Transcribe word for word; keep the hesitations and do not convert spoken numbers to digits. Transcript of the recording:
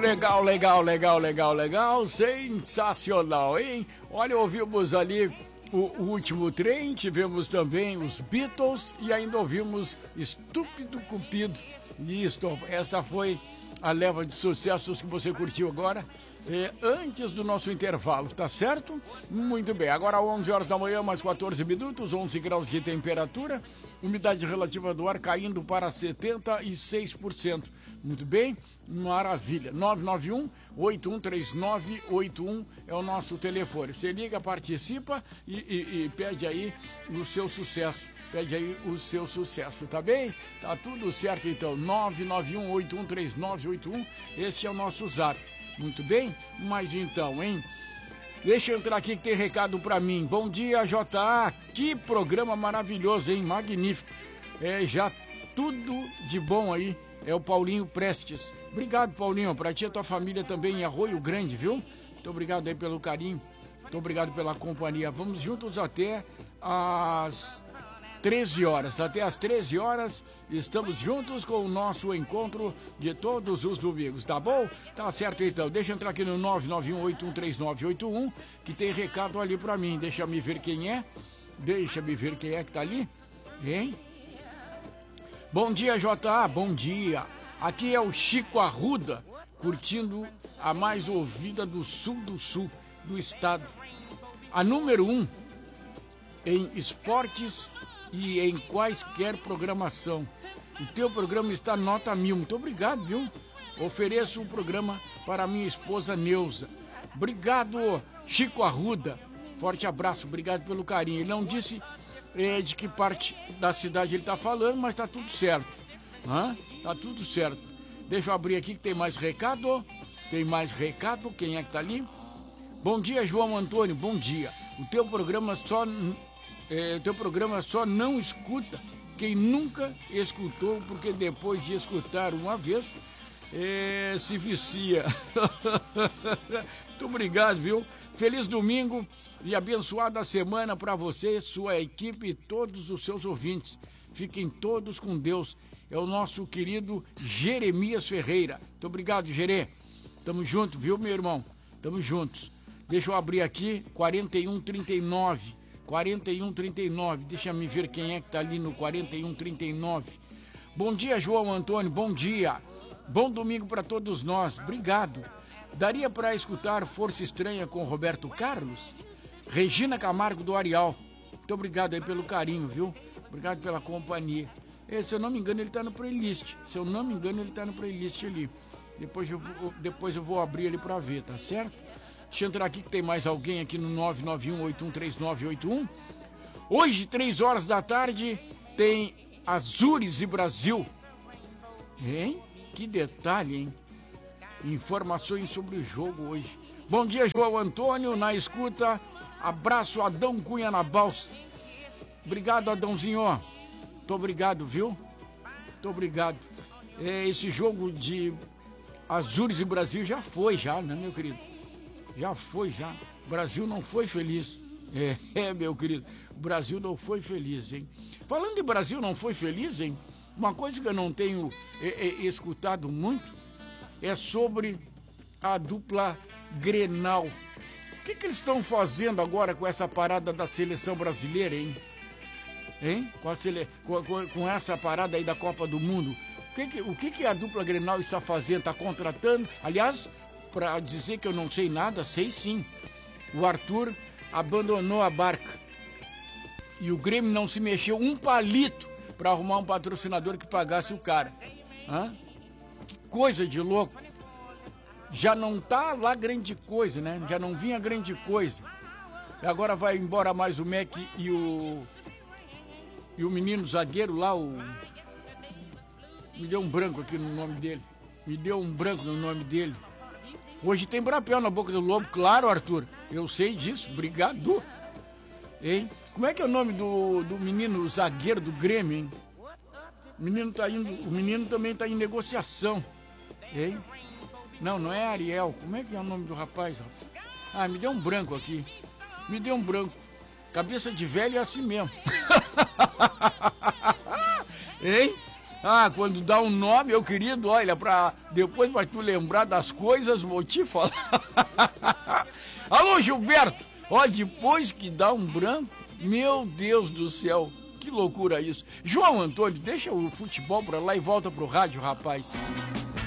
Legal, legal, legal, legal, legal, sensacional, hein? Olha, ouvimos ali o, o último trem, tivemos também os Beatles e ainda ouvimos Estúpido Cupido. Isto, essa foi a leva de sucessos que você curtiu agora, é, antes do nosso intervalo, tá certo? Muito bem, agora onze horas da manhã, mais quatorze minutos, onze graus de temperatura, umidade relativa do ar caindo para setenta e seis por cento. Muito bem, maravilha. nove nove um, oito um três nove oito um é o nosso telefone. Você liga, participa e, e, e pede aí o seu sucesso. Pede aí o seu sucesso, tá bem? Tá tudo certo então. nove nove um, oito um três nove oito um, esse é o nosso zap. Muito bem? Mas então, hein? Deixa eu entrar aqui que tem recado pra mim. Bom dia, J A. Que programa maravilhoso, hein? Magnífico. É, já tudo de bom aí. É o Paulinho Prestes. Obrigado, Paulinho. Pra ti e a tua família também em Arroio Grande, viu? Muito obrigado aí pelo carinho. Muito obrigado pela companhia. Vamos juntos até as treze horas. Até as treze horas estamos juntos com o nosso encontro de todos os domingos, tá bom? Tá certo então. Deixa eu entrar aqui no nove nove um, oito um três nove oito um, que tem recado ali pra mim. Deixa me ver quem é. Deixa me ver quem é que tá ali. Hein? Bom dia, J A. Bom dia. Aqui é o Chico Arruda, curtindo a mais ouvida do sul do sul do estado. A número um em esportes e em quaisquer programação. O teu programa está nota mil. Muito obrigado, viu? Ofereço o programa para minha esposa Neuza. Obrigado, Chico Arruda. Forte abraço, obrigado pelo carinho. Ele não disse é, de que parte da cidade ele está falando, mas está tudo certo. Hã? Tá tudo certo. Deixa eu abrir aqui que tem mais recado. Tem mais recado. Quem é que tá ali? Bom dia, João Antônio. Bom dia. O teu programa só... É, o teu programa só não escuta quem nunca escutou, porque depois de escutar uma vez, é, se vicia. Muito obrigado, viu? Feliz domingo e abençoada semana para você, sua equipe e todos os seus ouvintes. Fiquem todos com Deus. É o nosso querido Jeremias Ferreira. Muito obrigado, Gerê. Tamo junto, viu, meu irmão? Tamo juntos. Deixa eu abrir aqui, quarenta e um trinta e nove. quarenta e um trinta e nove, deixa me ver quem é que tá ali no quarenta e um trinta e nove. Bom dia, João Antônio, bom dia. Bom domingo para todos nós, obrigado. Daria para escutar Força Estranha com Roberto Carlos? Regina Camargo do Areal. Muito obrigado aí pelo carinho, viu? Obrigado pela companhia. E, se eu não me engano, ele tá no playlist. Se eu não me engano, ele tá no playlist ali. Depois eu vou, depois eu vou abrir ele para ver, tá certo? Deixa eu entrar aqui que tem mais alguém aqui no nove nove um, oito um três nove oito um. Hoje, três horas da tarde, tem Azures e Brasil. Hein? Que detalhe, hein? Informações sobre o jogo hoje. Bom dia, João Antônio, na escuta. Abraço, Adão Cunha na balsa. Obrigado, Adãozinho. Muito obrigado, viu? Muito obrigado. É, esse jogo de Azures e Brasil já foi, já, né, meu querido? Já foi, já. O Brasil não foi feliz. É, é, meu querido. O Brasil não foi feliz, hein? Falando de Brasil não foi feliz, hein? Uma coisa que eu não tenho é, é, escutado muito é sobre a dupla Grenal. O que, que eles estão fazendo agora com essa parada da seleção brasileira, hein? Hein? Com, a sele... com, com, com essa parada aí da Copa do Mundo. O que, que, o que, que a dupla Grenal está fazendo? Está contratando? Aliás, para dizer que eu não sei nada, sei sim. O Arthur abandonou a barca. E o Grêmio não se mexeu um palito para arrumar um patrocinador que pagasse o cara. Hã? Que coisa de louco. Já não tá lá grande coisa, né? Já não vinha grande coisa. E agora vai embora mais o Mac e o... E o menino zagueiro lá, o... Me deu um branco aqui no nome dele. Me deu um branco no nome dele. Hoje tem brapel na boca do lobo, claro, Arthur. Eu sei disso, obrigado. Hein? Como é que é o nome do, do menino zagueiro do Grêmio, hein? O menino, tá indo, o menino também tá em negociação. Hein? Não, não é Ariel. Como é que é o nome do rapaz? Ah, me deu um branco aqui. Me deu um branco. Cabeça de velho é assim mesmo. Hein? Ah, quando dá um nome, meu querido, olha, pra, depois pra tu lembrar das coisas, vou te falar. Alô, Gilberto, ó, depois que dá um branco, meu Deus do céu, que loucura isso. João Antônio, deixa o futebol pra lá e volta pro rádio, rapaz.